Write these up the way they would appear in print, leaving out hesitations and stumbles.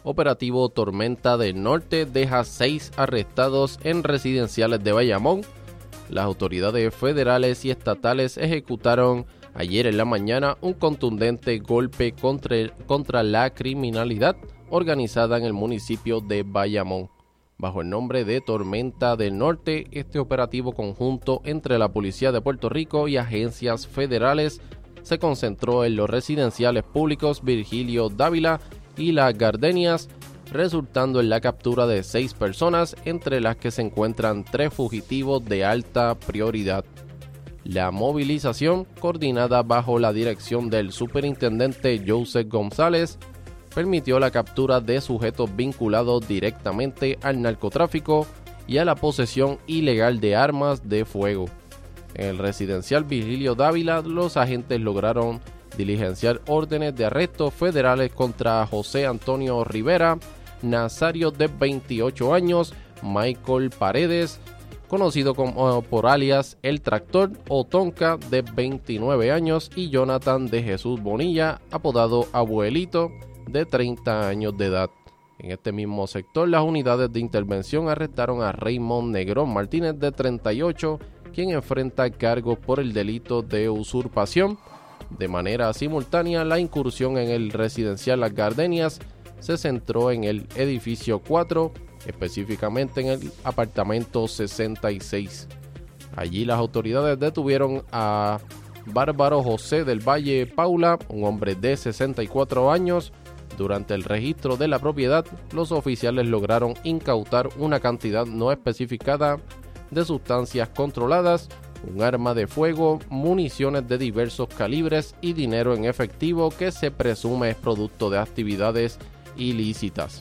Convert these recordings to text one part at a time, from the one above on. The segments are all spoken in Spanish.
Operativo Tormenta del Norte deja 6 arrestados en residenciales de Bayamón. Las autoridades federales y estatales ejecutaron ayer en la mañana un contundente golpe contra la criminalidad organizada en el municipio de Bayamón. Bajo el nombre de Tormenta del Norte, este operativo conjunto entre la Policía de Puerto Rico y agencias federales se concentró en los residenciales públicos Virgilio Dávila y Las Gardenias, resultando en la captura de 6 personas, entre las que se encuentran 3 fugitivos de alta prioridad. La movilización, coordinada bajo la dirección del superintendente Joseph González, permitió la captura de sujetos vinculados directamente al narcotráfico y a la posesión ilegal de armas de fuego. En el residencial Virgilio Dávila, los agentes lograron diligenciar órdenes de arresto federales contra José Antonio Rivera, Nazario de 28 años, Michael Paredes, conocido por alias El Tractor, o Tonka, de 29 años, y Jonathan de Jesús Bonilla, apodado Abuelito, de 30 años de edad. En este mismo sector, las unidades de intervención arrestaron a Raymond Negrón Martínez, de 38, quien enfrenta cargos por el delito de usurpación. De manera simultánea, la incursión en el residencial Las Gardenias se centró en el edificio 4, específicamente en el apartamento 66. Allí las autoridades detuvieron a Bárbaro José del Valle Paula, un hombre de 64 años. Durante el registro de la propiedad, los oficiales lograron incautar una cantidad no especificada de sustancias controladas, un arma de fuego, municiones de diversos calibres y dinero en efectivo que se presume es producto de actividades ilícitas.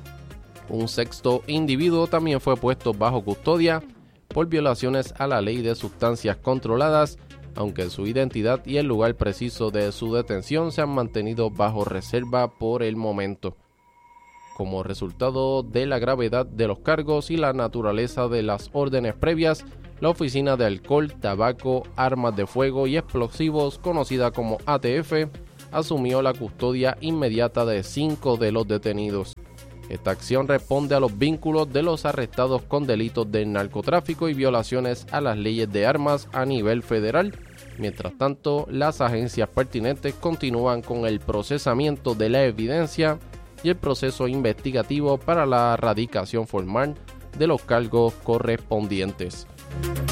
Un sexto individuo también fue puesto bajo custodia por violaciones a la ley de sustancias controladas, aunque su identidad y el lugar preciso de su detención se han mantenido bajo reserva por el momento. Como resultado de la gravedad de los cargos y la naturaleza de las órdenes previas, la Oficina de Alcohol, Tabaco, Armas de Fuego y Explosivos, conocida como ATF, asumió la custodia inmediata de 5 de los detenidos. Esta acción responde a los vínculos de los arrestados con delitos de narcotráfico y violaciones a las leyes de armas a nivel federal. Mientras tanto, las agencias pertinentes continúan con el procesamiento de la evidencia y el proceso investigativo para la erradicación formal de los cargos correspondientes.